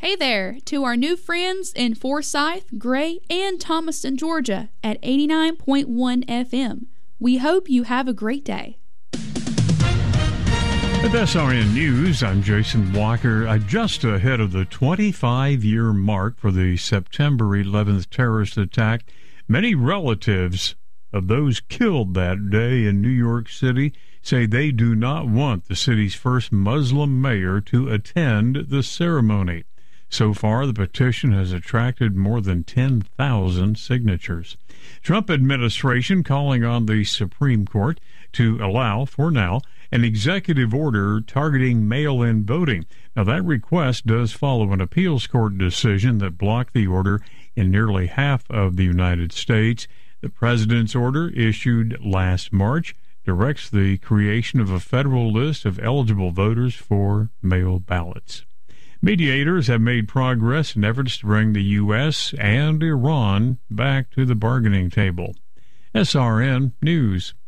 Hey there to our new friends in Forsyth, Gray, and Thomaston, Georgia at 89.1 FM. We hope you have a great day. At SRN News, I'm Jason Walker. Just ahead of the 25-year mark for the September 11th terrorist attack, many relatives of those killed that day in New York City say they do not want the city's first Muslim mayor to attend the ceremony. So far, the petition has attracted more than 10,000 signatures. Trump administration calling on the Supreme Court to allow, for now, an executive order targeting mail-in voting. Now, that request does follow an appeals court decision that blocked the order in nearly half of the United States. The president's order, issued last March, directs the creation of a federal list of eligible voters for mail ballots. Mediators have made progress in efforts to bring the U.S. and Iran back to the bargaining table. SRN News.